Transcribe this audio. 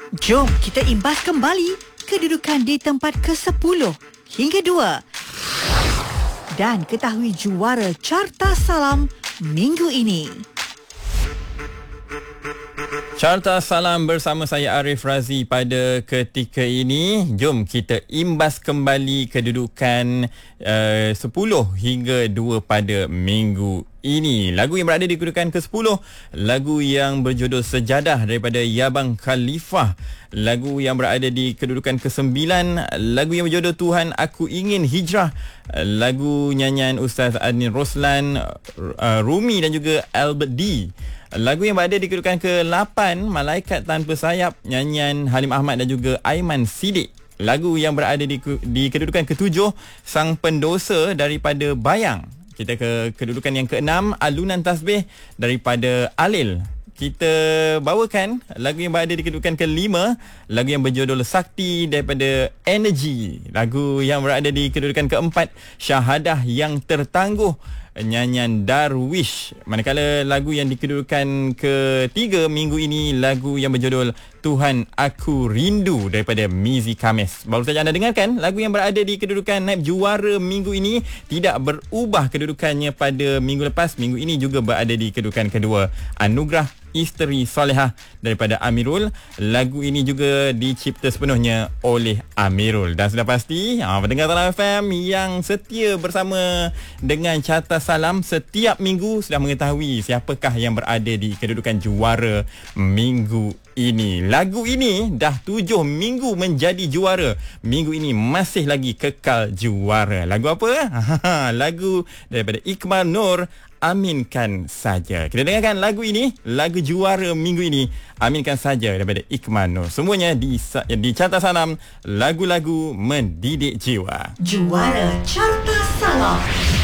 Jom kita imbas kembali kedudukan di tempat ke-10 hingga 2 dan ketahui juara Carta Salam minggu ini. Carta Salam bersama saya Arif Razi pada ketika ini. Jom kita imbas kembali kedudukan 10 hingga 2 pada minggu ini. Lagu yang berada di kedudukan ke-10, lagu yang berjudul Sejadah daripada Yabang Khalifah. Lagu yang berada di kedudukan ke-9, lagu yang berjudul Tuhan Aku Ingin Hijrah. Lagu nyanyian Ustaz Adnin Roslan, Rumi dan juga Albert D. Lagu yang berada di kedudukan ke-8, Malaikat Tanpa Sayap, nyanyian Halim Ahmad dan juga Aiman Sidik. Lagu yang berada di kedudukan ke-7, Sang Pendosa daripada Bayang. Kita ke kedudukan yang ke-6, Alunan Tasbih daripada Alil. Kita bawakan lagu yang berada di kedudukan ke-5, lagu yang berjudul Sakti daripada Energy. Lagu yang berada di kedudukan ke-4, Syahadah Yang Tertangguh, nyanyian Darwish. Manakala lagu yang di kedudukan ke-3 minggu ini, lagu yang berjudul Tuhan Aku Rindu daripada Mizi Kamis. Baru saja anda dengarkan lagu yang berada di kedudukan naib juara minggu ini, tidak berubah kedudukannya pada minggu lepas. Minggu ini juga berada di kedudukan kedua, Anugerah Isteri Solehah daripada Amirul. Lagu ini juga dicipta sepenuhnya oleh Amirul. Dan sudah pasti pendengar Salam FM yang setia bersama dengan Carta Salam setiap minggu sudah mengetahui siapakah yang berada di kedudukan juara minggu ini. Lagu ini dah 7 minggu menjadi juara. Minggu ini masih lagi kekal juara. Lagu apa? Lagu daripada Iqmal Nur, Aminkan Saja. Kita dengarkan lagu ini, lagu juara minggu ini, Aminkan Saja daripada Iqmal Nur. Semuanya di Carta Salam, lagu-lagu mendidik jiwa. Juara Carta Salam.